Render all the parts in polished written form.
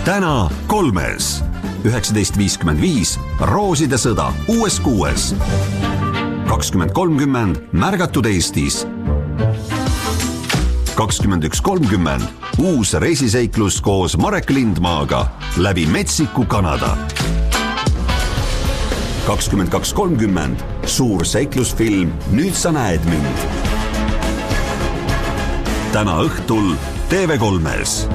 täna 3. 19.55 Rooside sõda uues 6. 20.30 Märgatud Eestis. 21.30 uus reisiseiklus koos Marek Lindmaaga läbi metsiku Kanada. 22.30 suur seiklusfilm Nüüd sa näed mind. Täna õhtul TV3-s.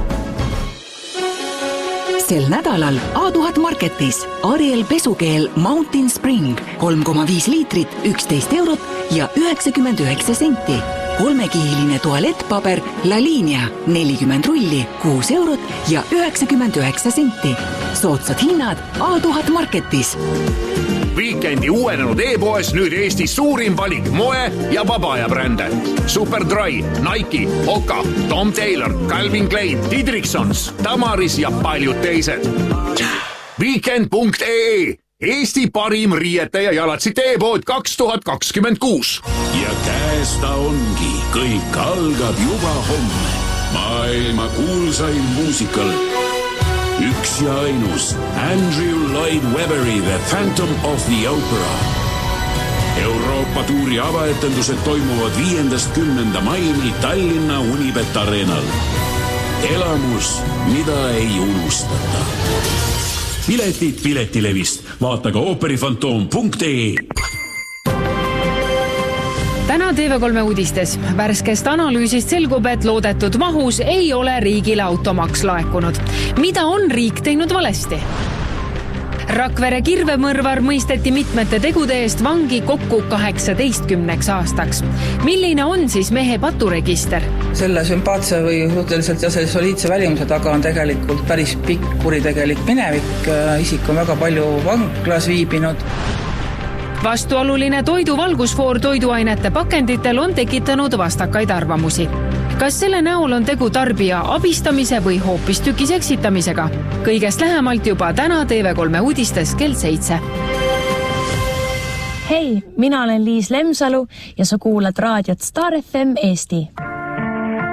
Sel nädalal A1000 Marketis Ariel pesukeel Mountain Spring 3,5 liitrit 11 eurot ja 99 senti. 3-kihiline tualettpaber La Linea 40 rulli 6 eurot ja 99 senti. Soodsad hinnad A1000 Marketis. Weekendi uuenenud e-poes nüüd Eestis suurim valik moe ja vabaaja brände. Superdry, Nike, Hoka, Tom Taylor, Calvin Klein, Didriksons, Tamaris ja paljud teised. Weekend.ee Eesti parim riiete ja jalatsite e-pood 2026. Ja käes ta ongi. Kõik algab juba homme. Maailma kuulsain muusikal. Üks ja ainus Andrew Lloyd Webberi The Phantom of the Opera. Euroopa tuuri avaetendused toimuvad 5.–10. maini Tallinna Unibet Arenal. Elamus, mida ei unustata. Piletid Piletilevist. Vaata ka ooperifantoom.ee. Täna TV3 uudistes. Värskest analüüsist selgub, et loodetud mahus ei ole riigile automaks laekunud. Mida on riik teinud valesti? Rakvere kirvemõrvar mõisteti mitmete tegude eest vangi kokku 18 aastaks. Milline on siis mehe paturegister? Selle sümpaatse või suhteliselt ja selle soliidse välimuse taga on tegelikult päris pikk kuritegelik minevik. Isik on väga palju vanglas viibinud. Vastuoluline toiduvalgusfoor toiduainete pakenditel on tekitanud vastakaid arvamusi. Kas selle näol on tegu tarbija abistamise või hoopis tükis eksitamisega? Kõigest lähemalt juba täna TV3 uudistes kell 7. Hei, mina olen Liis Lemsalu ja sa kuulad raadiot Star FM Eesti.